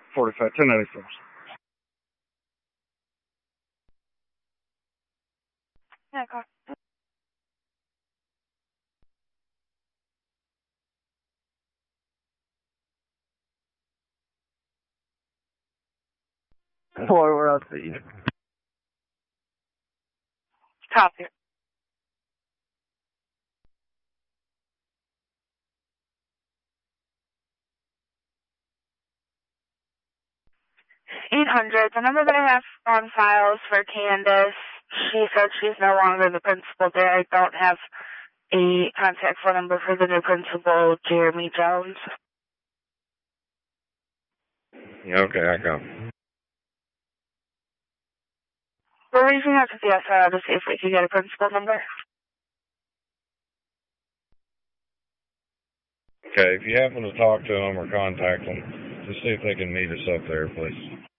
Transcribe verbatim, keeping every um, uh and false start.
forty-five, ten ninety-four. Yeah, go. Forward, I'll see you. Copy. eight hundred. The number that I have on files for Candace, she said she's no longer the principal there. I don't have a contact phone number for the new principal, Jeremy Jones. Yeah, okay, I got. We're reaching out to the S R L to see if we can get a principal number. Okay, if you happen to talk to them or contact them, just see if they can meet us up there, please.